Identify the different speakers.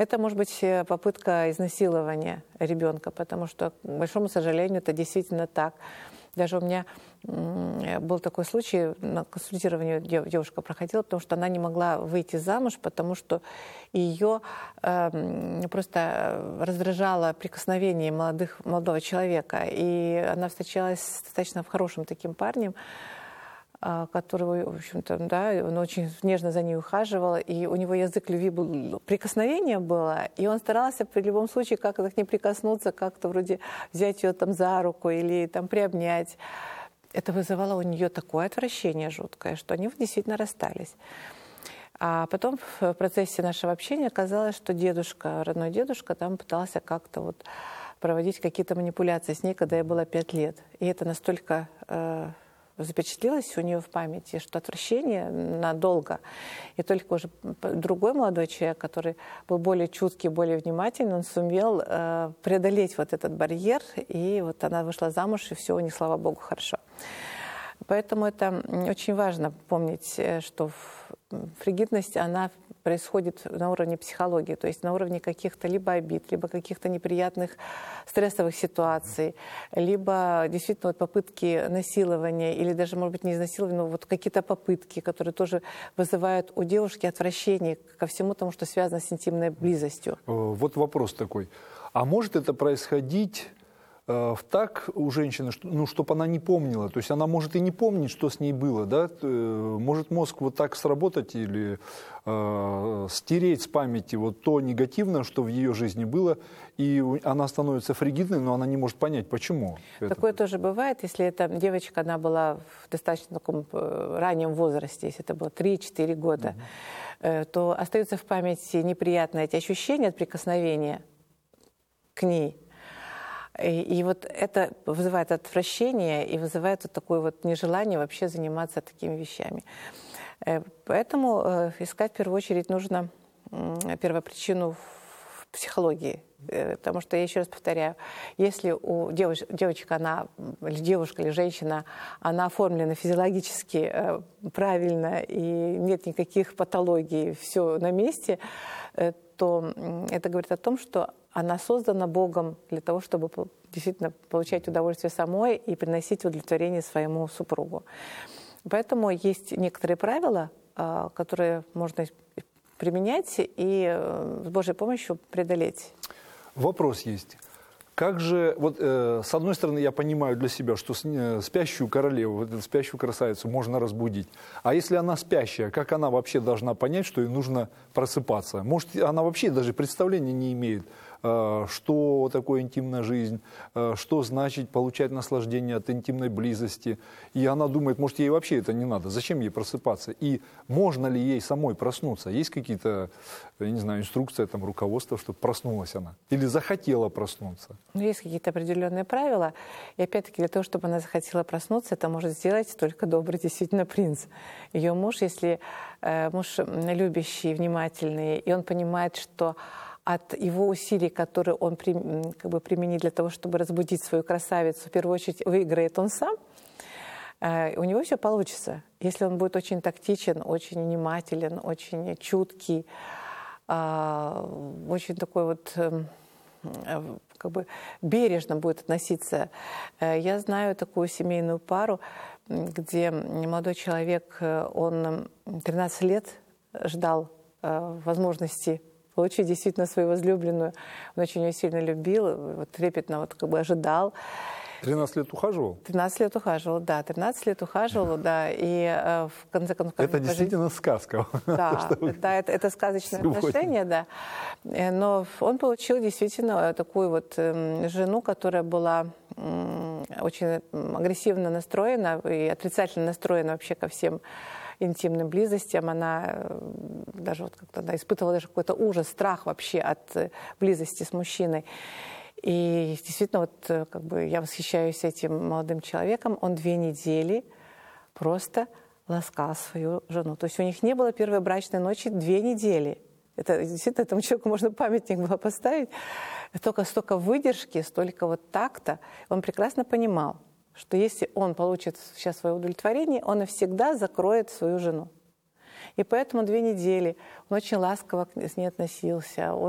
Speaker 1: Это может быть попытка изнасилования ребенка, потому что, к большому сожалению, это действительно так. Даже у меня был такой случай, на консультировании девушка проходила, потому что она не могла выйти замуж, потому что ее просто раздражало прикосновение молодого человека. И она встречалась с достаточно хорошим таким парнем, который, в общем-то, да, он очень нежно за ней ухаживал, и у него язык любви был, прикосновение было, и он старался при любом случае как-то к ней прикоснуться, как-то вроде взять ее там за руку или там приобнять. Это вызывало у нее такое отвращение жуткое, что они действительно расстались. А потом в процессе нашего общения оказалось, что дедушка, родной дедушка, там пытался как-то вот проводить какие-то манипуляции с ней, когда ей было 5 лет. И это настолько запечатлелось у нее в памяти, что отвращение надолго. И только уже другой молодой человек, который был более чуткий, более внимательный, он сумел преодолеть вот этот барьер, и вот она вышла замуж, и все у них, слава Богу, хорошо. Поэтому это очень важно помнить, что фригидность, она происходит на уровне психологии, то есть на уровне каких-то либо обид, либо каких-то неприятных стрессовых ситуаций, либо действительно вот попытки насилования, или даже, может быть, не изнасилования, но вот какие-то попытки, которые тоже вызывают у девушки отвращение ко всему тому, что связано с интимной близостью.
Speaker 2: Вот вопрос такой. А может это происходить так у женщины, ну, чтобы она не помнила? То есть она может и не помнить, что с ней было, да? Может мозг вот так сработать или стереть с памяти вот то негативное, что в ее жизни было, и она становится фригидной, но она не может понять, почему.
Speaker 1: Такое тоже бывает, если эта девочка, она была в достаточно таком раннем возрасте, если это было 3-4 года, то остаются в памяти неприятные эти ощущения от прикосновения к ней. И вот это вызывает отвращение и вызывает вот такое вот нежелание вообще заниматься такими вещами. Поэтому искать в первую очередь нужно первопричину в психологии. Потому что, я еще раз повторяю, если у девочка, она, или девушка, или женщина, она оформлена физиологически правильно и нет никаких патологий, все на месте, то это говорит о том, что она создана Богом для того, чтобы действительно получать удовольствие самой и приносить удовлетворение своему супругу. Поэтому есть некоторые правила, которые можно применять и с Божьей помощью преодолеть.
Speaker 2: Вопрос есть. Как же, вот с одной стороны, я понимаю для себя, что спящую королеву, вот эту спящую красавицу можно разбудить. А если она спящая, как она вообще должна понять, что ей нужно просыпаться? Может, она вообще даже представления не имеет, что такое интимная жизнь, что значит получать наслаждение от интимной близости. И она думает, может, ей вообще это не надо, зачем ей просыпаться? И можно ли ей самой проснуться? Есть какие-то, я не знаю, инструкции, там, руководство, чтобы проснулась она? Или захотела проснуться?
Speaker 1: Есть какие-то определенные правила. И опять-таки для того, чтобы она захотела проснуться, это может сделать только добрый действительно принц. Ее муж, если муж любящий, внимательный, и он понимает, что от его усилий, которые он применит для того, чтобы разбудить свою красавицу, в первую очередь выиграет он сам, у него все получится. Если он будет очень тактичен, очень внимателен, очень чуткий, очень такой вот бережно будет относиться. Я знаю такую семейную пару, где молодой человек, он 13 лет ждал возможности получить действительно свою возлюбленную. Он очень ее сильно любил, вот, трепетно вот, ожидал.
Speaker 2: 13 лет ухаживал?
Speaker 1: 13 лет ухаживал, да. 13 лет ухаживал, да. И в конце концов...
Speaker 2: Это действительно сказка.
Speaker 1: Да, да, это сказочное отношение, да. Но он получил действительно такую вот жену, которая была очень агрессивно настроена и отрицательно настроена вообще ко всем интимным близостям. Она даже вот как-то испытывала даже какой-то ужас, страх вообще от близости с мужчиной. И действительно, вот я восхищаюсь этим молодым человеком. Он 2 недели просто ласкал свою жену. То есть у них не было первой брачной ночи 2 недели. Это действительно, этому человеку можно памятник было поставить. Только столько выдержки, столько вот такта. Он прекрасно понимал, что если он получит сейчас свое удовлетворение, он навсегда закроет свою жену. И поэтому 2 недели он очень ласково с ней относился.